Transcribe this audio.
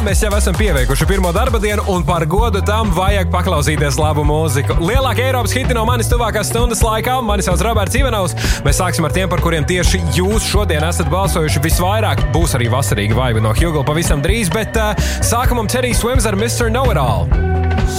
Mēs jau esam pieveikuši pirmo darba dienu, un par godu tam vajag paklausīties labu mūziku. Lielākie Eiropas hiti no manis tuvākās stundas laikā. Mani sauc Roberts Ivanovs. Mēs sāksim ar tiem, par kuriem tieši jūs šodien esat balsojuši visvairāk. Būs arī vasarīga vaiba no Hugla pavisam drīz, bet sākumam Teddy Swims ar Mr. Know-It-All.